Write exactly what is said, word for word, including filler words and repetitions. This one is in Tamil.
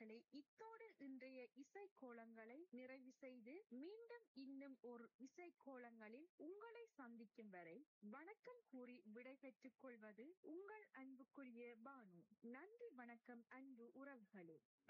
உறவுகளே, இத்தோடு இன்றைய இசை கோலங்களை நிறைவு செய்து மீண்டும் இன்னும் ஒரு இசை கோலங்களில் உங்களை சந்திக்கும் வரை வணக்கம் கூறி விடைபெற்றுக் கொள்வது உங்கள் அன்புக்குரிய பானு. நன்றி, வணக்கம் அன்பு உறவுகளே.